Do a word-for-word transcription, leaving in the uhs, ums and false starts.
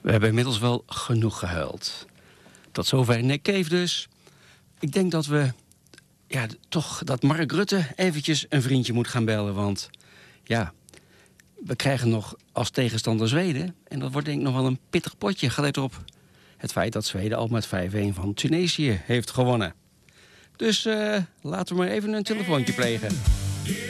We hebben inmiddels wel genoeg gehuild. Tot zover Nick Cave dus. Ik denk dat we... Ja, toch dat Mark Rutte eventjes een vriendje moet gaan bellen. Want ja, we krijgen nog als tegenstander Zweden. En dat wordt denk ik nog wel een pittig potje. Gelet op het feit dat Zweden al met vijf-een van Tunesië heeft gewonnen. Dus uh, laten we maar even een telefoontje plegen.